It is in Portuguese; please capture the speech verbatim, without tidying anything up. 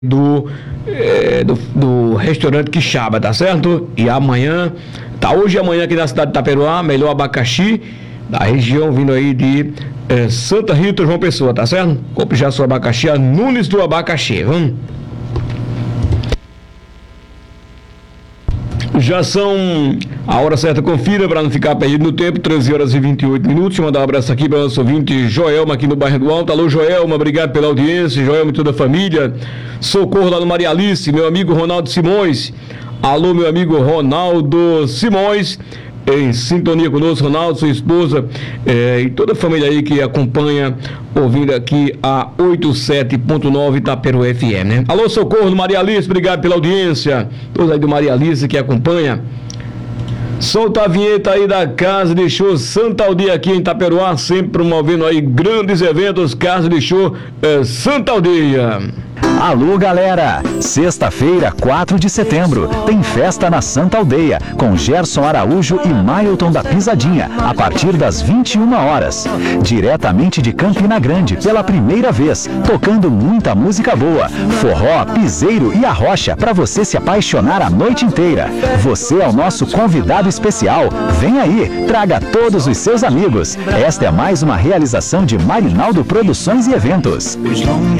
do, é, do, do restaurante Quixaba, tá certo? E amanhã, tá hoje e amanhã aqui na cidade de Itaperuá, melhor abacaxi da região, vindo aí de é, Santa Rita, João Pessoa, tá certo? Compre já seu abacaxi, a Nunes do Abacaxi, vamos? Já são a hora certa, confira para não ficar perdido no tempo, treze horas e vinte e oito minutos. Deixa eu mandar um abraço aqui para o nosso ouvinte Joelma, aqui no bairro do Alto. Alô, Joelma, obrigado pela audiência. Joelma e toda a família. Socorro lá no Maria Alice, meu amigo Ronaldo Simões. Alô, meu amigo Ronaldo Simões, em sintonia conosco, Ronaldo, sua esposa eh, e toda a família aí que acompanha, ouvindo aqui a oitenta e sete ponto nove Itaperuá F M, né? Alô, Socorro do Maria Alice, obrigado pela audiência. Todos aí do Maria Alice que acompanha. Solta a vinheta aí da Casa de Show Santa Aldeia aqui em Itaperuá, sempre promovendo aí grandes eventos. Casa de Show eh, Santa Aldeia. Alô, galera! Sexta-feira, quatro de setembro, tem festa na Santa Aldeia, com Gerson Araújo e Mailton da Pisadinha, a partir das vinte e uma horas. Diretamente de Campina Grande, pela primeira vez, tocando muita música boa, forró, piseiro e arrocha, para você se apaixonar a noite inteira. Você é o nosso convidado especial. Vem aí, traga todos os seus amigos. Esta é mais uma realização de Marinaldo Produções e Eventos.